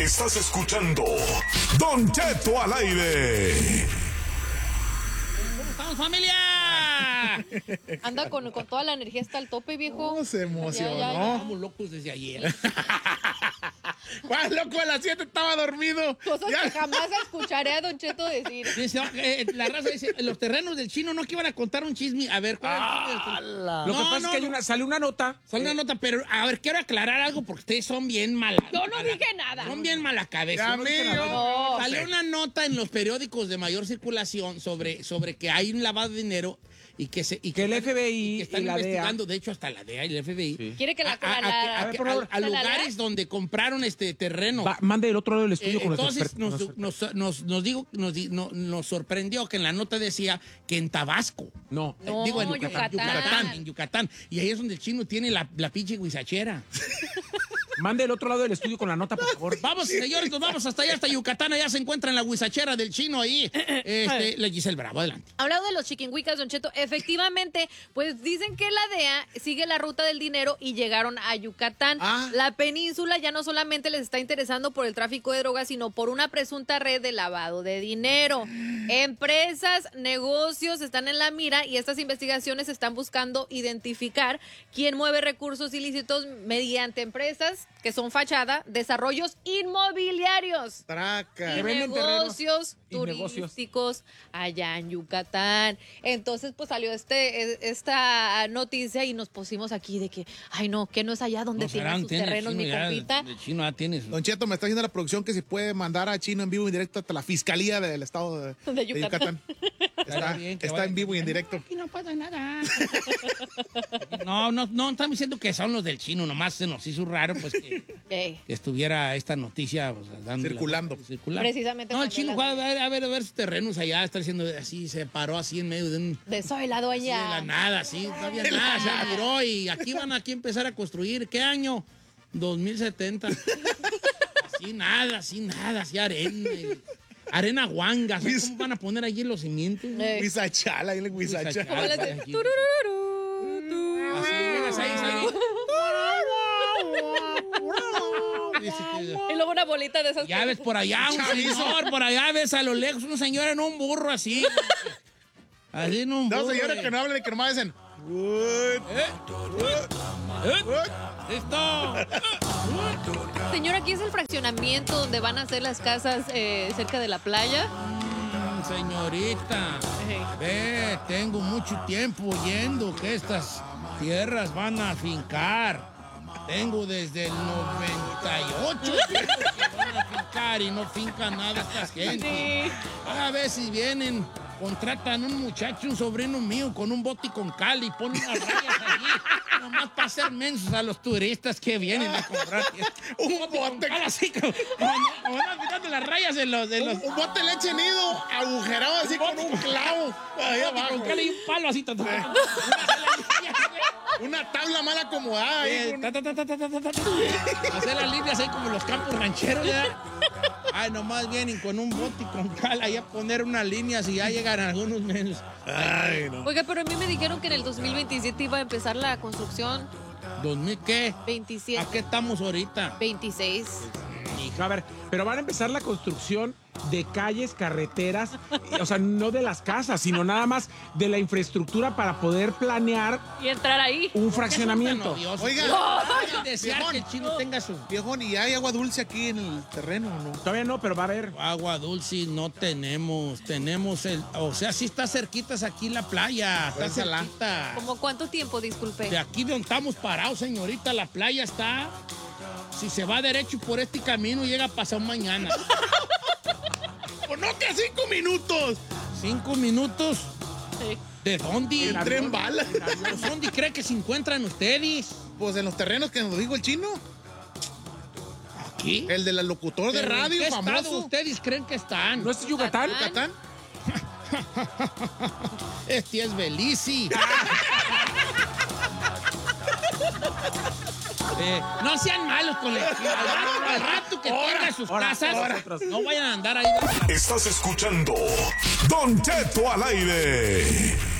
Estás escuchando Don Cheto al aire. ¿Cómo estamos, familia? Anda con toda la energía hasta el tope, viejo. No se emocionó. Estamos locos desde ayer. ¿Cuál loco? A las 7 estaba dormido. Cosas Ya. que jamás escucharé a Don Cheto decir. Dice, la raza dice, los terrenos del chino, ¿no que iban a contar un chisme? A ver, ¿cuál es? Lo que pasa es que sale una nota. Sale una nota, pero a ver, quiero aclarar algo porque ustedes son bien malas. Yo no dije nada. Son bien mala cabeza. Ya, No dije nada. No. Salió una nota en los periódicos de mayor circulación sobre que hay un lavado de dinero y que el FBI que están y la DEA. investigando, de hecho hasta la DEA y el FBI. Quiere que A lugares donde compraron este terreno. Mande del otro lado del estudio con nuestros Entonces expertos. nos sorprendió que en la nota decía que en Tabasco. No. No, Digo, en Yucatán. en Yucatán. Y ahí es donde el chino tiene la pinche guisachera. Mande del otro lado del estudio con la nota, por favor. Vamos, señores, nos vamos hasta allá, hasta Yucatán. Allá se encuentra en la guisachera del chino ahí. La Giselle Bravo, adelante. Hablando de los chiquinhuicas, Don Cheto, efectivamente, pues dicen que la DEA sigue la ruta del dinero y llegaron a Yucatán. La península ya no solamente les está interesando por el tráfico de drogas, sino por una presunta red de lavado de dinero. Empresas, negocios están en la mira y estas investigaciones están buscando identificar quién mueve recursos ilícitos mediante empresas que son fachada, desarrollos inmobiliarios. Traca. Y venden negocios terrenos. turísticos allá en Yucatán. Entonces, pues salió esta noticia y nos pusimos aquí de que, ay no, que no es allá donde tienen sus terrenos, mi compita. El chino ya tiene Don Cheto, me está diciendo la producción que si puede mandar a Chino en vivo y en directo hasta la fiscalía del estado de Yucatán. Está en vivo y en directo. Aquí no pasa nada. No, estamos diciendo que son los del chino, nomás se nos hizo raro, pues que estuviera esta noticia pues, Circulando. Precisamente No, el también chino la- fue a ver sus terrenos allá, está diciendo así, se paró así en medio de un... De soy la así de la dueña. nada, así, no había nada, se miró y aquí van a empezar a construir. ¿Qué año? 2070. Así arena. Arena guanga. ¿Sabes ¿Cómo van a poner allí los cimientos? Huizachala, dile Huizacha. Como las de- Aquí. turururú, Así, llegas ahí. Y luego una bolita de esas. Ya ves por allá un Chavizo. señor, por allá ves a lo lejos un señor en un burro así. Así en un burro. No, señores, que no hablen de que nomás dicen. "Wood, ¡Listo! Señor, aquí es el fraccionamiento donde van a hacer las casas cerca de la playa. Señorita, ve, tengo mucho tiempo oyendo que estas tierras van a fincar. Tengo desde el 98 que van a fincar y no fincan nada estas gente. A veces vienen, contratan un muchacho, un sobrino mío, con un bote y con cal y ponen unas rayas allí, nomás para hacer mensos a los turistas que vienen a comprar. Un bote. Así como van quitando las rayas de los... Un bote de leche nido agujerado así con un clavo. Ahí bote abajo. con cal y un palo así. Una tabla mal acomodada ahí. Hacer las líneas ahí como los campos rancheros, ¿ya? Ay, nomás vienen con un bote y con cal ahí a poner unas líneas y ya llegan algunos menos. Ay, no. Oiga, pero a mí me dijeron que en el 2027 iba a empezar la construcción. ¿2000 qué? 27, ¿A qué estamos ahorita? 26. A ver, pero van a empezar la construcción de calles, carreteras, o sea, no de las casas, sino nada más de la infraestructura para poder planear Y entrar ahí. un fraccionamiento. Oiga, Desear viejón. que el chino tenga su Viejón, ¿y hay agua dulce aquí en el terreno o no? Todavía no, pero va a haber. agua dulce. No tenemos. Tenemos el... O sea, sí está cerquitas aquí la playa. Está cerquita. ¿Cómo cuánto tiempo, disculpe? De aquí donde estamos parados, señorita, la playa está... Si se va derecho por este camino, llega pasado mañana. Pues no que 5 minutos. 5 minutos. Sí. ¿De dónde? El tren bala. ¿Pues ¿Dónde cree que se encuentran ustedes? Pues en los terrenos que nos dijo el chino. ¿Aquí? El del locutor de ¿Pero en radio qué estado famoso. ustedes creen que están? ¿No es Yucatán? ¿Yucatán? Este es Belice. No sean malos con el al rato que tengan sus casas, no vayan a andar ahí. Estás escuchando Don Cheto al aire.